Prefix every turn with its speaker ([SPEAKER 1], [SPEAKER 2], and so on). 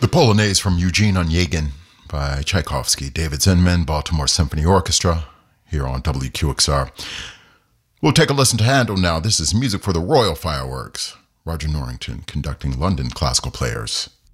[SPEAKER 1] The Polonaise from Eugene Onegin by Tchaikovsky, David Zinman, Baltimore Symphony Orchestra, here on WQXR. We'll take a listen to Handel now. This is music for the Royal Fireworks. Roger Norrington conducting London Classical Players